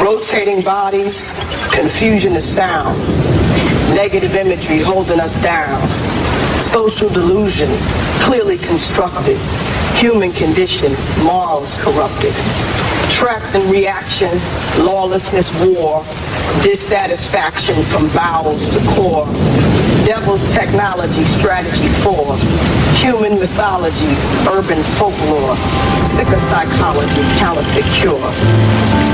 Rotating bodies, confusion of sound, negative imagery holding us down, social delusion clearly constructed, human condition, morals corrupted, trapped in reaction, lawlessness, war, dissatisfaction from bowels to core, devil's technology, strategy for, human mythologies, urban folklore, sicker psychology, counterfeit cure.